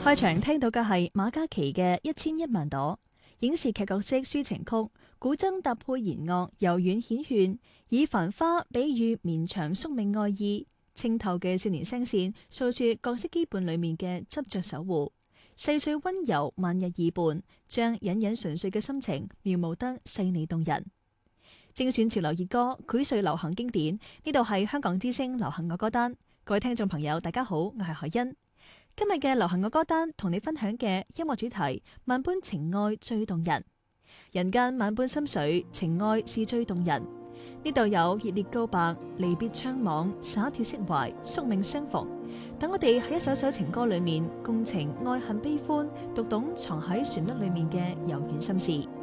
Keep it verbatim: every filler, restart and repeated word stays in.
開場聽到嘅係馬嘉祺嘅《一千一萬朵》，影視劇角色抒情曲，古箏搭配弦樂，柔軟顯炫，以繁花比喻綿長宿命愛意，清透嘅少年聲線訴說角色羈絆裏面嘅執着守護，細碎溫柔萬日耳伴，將隱隱純粹嘅心情描摹得細膩動人。精選潮流熱歌，膾萃流行經典，呢度係香港之聲流行樂歌單。各位聽眾朋友，大家好，我係海欣。今日嘅流行樂歌單同你分享嘅音樂主題，萬般情愛最動人。人間萬般心水，情愛是最動人。呢度有熱烈告白、離別悵惘、灑脫釋懷、宿命相逢。等我哋喺一首首情歌裏面共情愛恨悲歡，讀懂藏喺旋律裏面嘅柔軟心事。